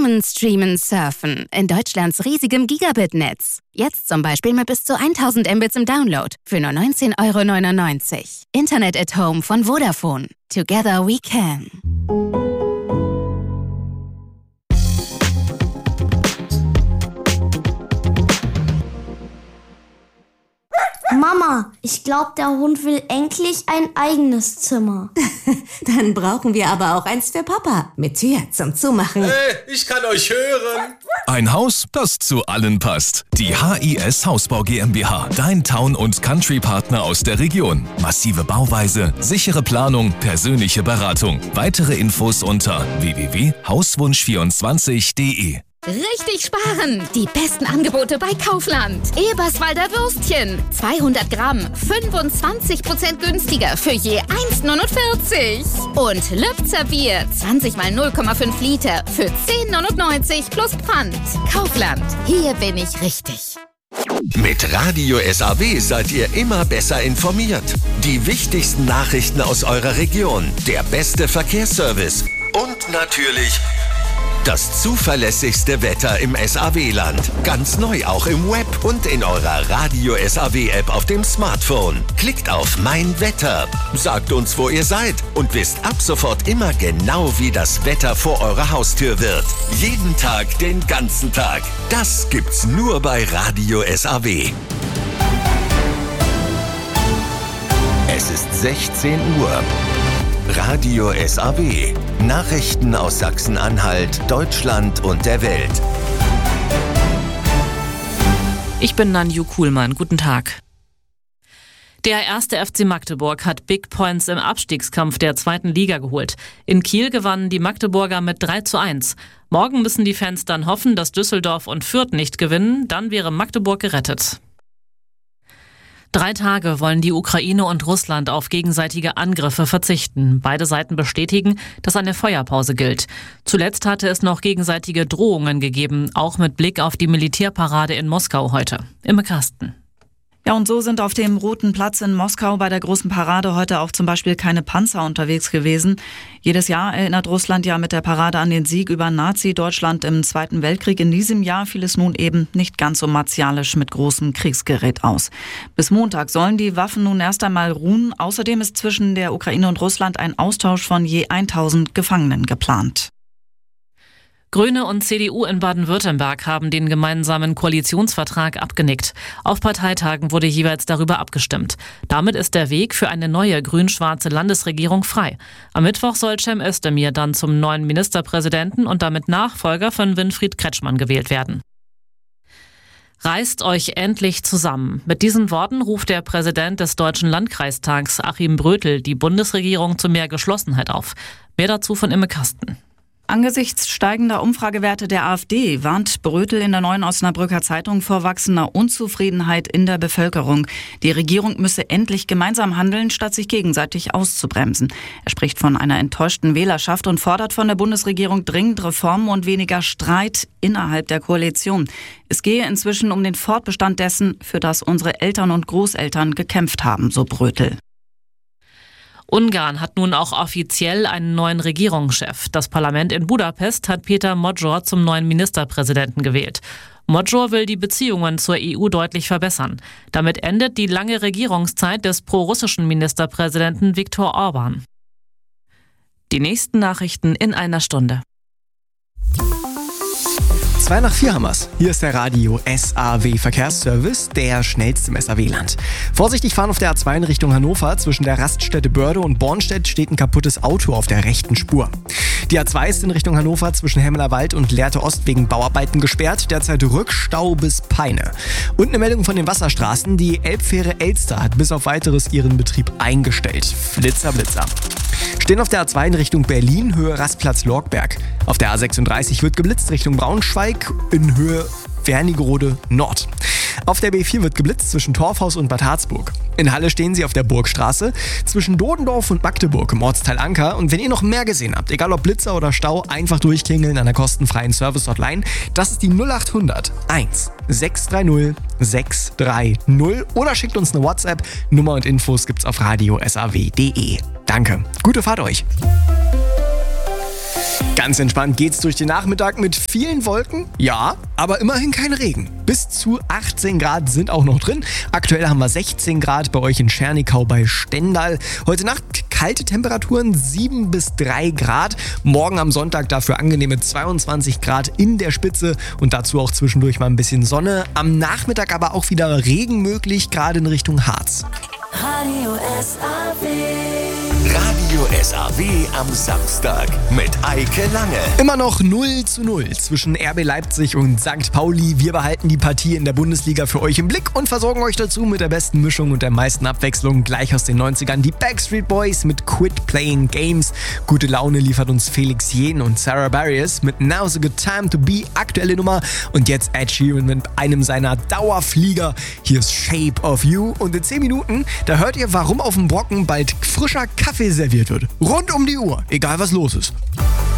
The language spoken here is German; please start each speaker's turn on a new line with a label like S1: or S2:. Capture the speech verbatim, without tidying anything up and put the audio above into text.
S1: Gamen, Streamen, Surfen in Deutschlands riesigem Gigabit-Netz. Jetzt zum Beispiel mit bis zu tausend Mbits im Download für nur neunzehn Euro neunundneunzig. Internet at Home von Vodafone. Together we can.
S2: Mama, ich glaube, der Hund will endlich ein eigenes Zimmer.
S3: Dann brauchen wir aber auch eins für Papa. Mit Tür zum Zumachen.
S4: Hey, ich kann euch hören.
S5: Ein Haus, das zu allen passt. Die H I S Hausbau GmbH. Dein Town- und Country-Partner aus der Region. Massive Bauweise, sichere Planung, persönliche Beratung. Weitere Infos unter w w w punkt hauswunsch vierundzwanzig punkt d e.
S1: Richtig sparen! Die besten Angebote bei Kaufland. Eberswalder Würstchen. zweihundert Gramm. fünfundzwanzig Prozent günstiger für je eins neunundvierzig. Und Lübzer Bier. zwanzig mal null Komma fünf Liter für zehn neunundneunzig plus Pfand. Kaufland. Hier bin ich richtig.
S6: Mit Radio S A W seid ihr immer besser informiert. Die wichtigsten Nachrichten aus eurer Region. Der beste Verkehrsservice. Und natürlich das zuverlässigste Wetter im S A W-Land. Ganz neu auch im Web und in eurer Radio S A W-App auf dem Smartphone. Klickt auf Mein Wetter, sagt uns, wo ihr seid und wisst ab sofort immer genau, wie das Wetter vor eurer Haustür wird. Jeden Tag, den ganzen Tag. Das gibt's nur bei Radio S A W. Es ist sechzehn Uhr. Radio S A W. Nachrichten aus Sachsen-Anhalt, Deutschland und der Welt.
S7: Ich bin Nanju Kuhlmann. Guten Tag. Der erste F C Magdeburg hat Big Points im Abstiegskampf der zweiten Liga geholt. In Kiel gewannen die Magdeburger mit drei zu eins. Morgen müssen die Fans dann hoffen, dass Düsseldorf und Fürth nicht gewinnen. Dann wäre Magdeburg gerettet. Drei Tage wollen die Ukraine und Russland auf gegenseitige Angriffe verzichten. Beide Seiten bestätigen, dass eine Feuerpause gilt. Zuletzt hatte es noch gegenseitige Drohungen gegeben, auch mit Blick auf die Militärparade in Moskau heute. Imme Karsten.
S8: Ja, und so sind auf dem Roten Platz in Moskau bei der großen Parade heute auch zum Beispiel keine Panzer unterwegs gewesen. Jedes Jahr erinnert Russland ja mit der Parade an den Sieg über Nazi-Deutschland im Zweiten Weltkrieg. In diesem Jahr fiel es nun eben nicht ganz so martialisch mit großem Kriegsgerät aus. Bis Montag sollen die Waffen nun erst einmal ruhen. Außerdem ist zwischen der Ukraine und Russland ein Austausch von je tausend Gefangenen geplant.
S7: Grüne und C D U in Baden-Württemberg haben den gemeinsamen Koalitionsvertrag abgenickt. Auf Parteitagen wurde jeweils darüber abgestimmt. Damit ist der Weg für eine neue grün-schwarze Landesregierung frei. Am Mittwoch soll Cem Özdemir dann zum neuen Ministerpräsidenten und damit Nachfolger von Winfried Kretschmann gewählt werden. Reißt euch endlich zusammen. Mit diesen Worten ruft der Präsident des Deutschen Landkreistags, Achim Brötel, die Bundesregierung zu mehr Geschlossenheit auf. Mehr dazu von Imme Karsten.
S8: Angesichts steigender Umfragewerte der AfD warnt Brötel in der Neuen Osnabrücker Zeitung vor wachsender Unzufriedenheit in der Bevölkerung. Die Regierung müsse endlich gemeinsam handeln, statt sich gegenseitig auszubremsen. Er spricht von einer enttäuschten Wählerschaft und fordert von der Bundesregierung dringend Reformen und weniger Streit innerhalb der Koalition. Es gehe inzwischen um den Fortbestand dessen, für das unsere Eltern und Großeltern gekämpft haben, so Brötel.
S7: Ungarn hat nun auch offiziell einen neuen Regierungschef. Das Parlament in Budapest hat Peter Magyar zum neuen Ministerpräsidenten gewählt. Magyar will die Beziehungen zur E U deutlich verbessern. Damit endet die lange Regierungszeit des prorussischen Ministerpräsidenten Viktor Orban. Die nächsten Nachrichten in einer Stunde.
S9: Zwei nach vier haben wir's. Hier ist der Radio S A W Verkehrsservice, der schnellste im S A W-Land. Vorsichtig fahren auf der A zwei in Richtung Hannover. Zwischen der Raststätte Börde und Bornstedt steht ein kaputtes Auto auf der rechten Spur. Die A zwei ist in Richtung Hannover zwischen Hemmelerwald und Lehrte Ost wegen Bauarbeiten gesperrt. Derzeit Rückstau bis Peine. Und eine Meldung von den Wasserstraßen. Die Elbfähre Elster hat bis auf weiteres ihren Betrieb eingestellt. Flitzer, Blitzer. Stehen auf der A zwei in Richtung Berlin, Höhe Rastplatz Lorgberg. Auf der A sechsunddreißig wird geblitzt Richtung Braunschweig in Höhe Wernigerode Nord. Auf der B vier wird geblitzt zwischen Torfhaus und Bad Harzburg. In Halle stehen sie auf der Burgstraße zwischen Dodendorf und Magdeburg im Ortsteil Anker. Und wenn ihr noch mehr gesehen habt, egal ob Blitzer oder Stau, einfach durchklingeln an der kostenfreien Service-Hotline. Das ist die null acht hundert eins sechs drei null sechs drei null oder schickt uns eine WhatsApp. Nummer und Infos gibt's auf radio s a w punkt d e. Danke. Gute Fahrt euch. Ganz entspannt geht's durch den Nachmittag mit vielen Wolken. Ja, aber immerhin kein Regen. Bis zu achtzehn Grad sind auch noch drin. Aktuell haben wir sechzehn Grad bei euch in Schernikau bei Stendal. Heute Nacht kalte Temperaturen, sieben bis drei Grad. Morgen am Sonntag dafür angenehme zweiundzwanzig Grad in der Spitze und dazu auch zwischendurch mal ein bisschen Sonne. Am Nachmittag aber auch wieder Regen möglich, gerade in Richtung Harz.
S6: Radio S A W. Radio S A W am Samstag mit Eike Lange.
S9: Immer noch null zu null zwischen R B Leipzig und Sankt Pauli. Wir behalten die Partie in der Bundesliga für euch im Blick und versorgen euch dazu mit der besten Mischung und der meisten Abwechslung. Gleich aus den neunzigern die Backstreet Boys mit Quit Playing Games. Gute Laune liefert uns Felix Jähn und Sarah Bareilles mit Now's a Good Time to Be, aktuelle Nummer. Und jetzt Ed Sheeran mit einem seiner Dauerflieger. Hier ist Shape of You. Und in zehn Minuten, da hört ihr, warum auf dem Brocken bald frischer Kaffee serviert wird. Rund um die Uhr, egal was los ist.